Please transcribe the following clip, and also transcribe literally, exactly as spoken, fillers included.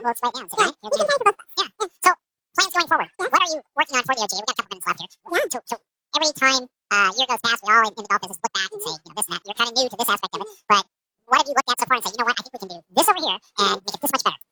Well, it's right now, is it right? Yeah. Yeah. Yeah. So, plans going forward. Yeah. What are you working on for the O G? We've got a couple minutes left here. Yeah. So, so every time a uh, year goes past, we all in, in the golf business look back and say, you know, this and that. You're kind of new to this aspect of it, but what have you looked at so far and say, you know what, I think we can do this over here and make it this much better?